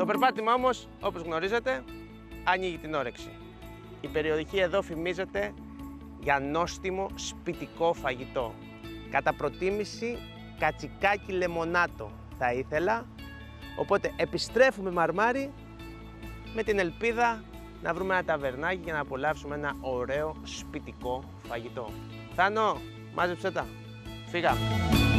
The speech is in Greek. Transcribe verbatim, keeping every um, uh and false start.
Το περπάτημα όμως, όπως γνωρίζετε, ανοίγει την όρεξη. Η περιοχή εδώ φημίζεται για νόστιμο σπιτικό φαγητό. Κατά προτίμηση κατσικάκι λεμονάτο θα ήθελα. Οπότε επιστρέφουμε Μαρμάρι με την ελπίδα να βρούμε ένα ταβερνάκι για να απολαύσουμε ένα ωραίο σπιτικό φαγητό. Θάνο, μάζεψέ τα. Φύγαμε.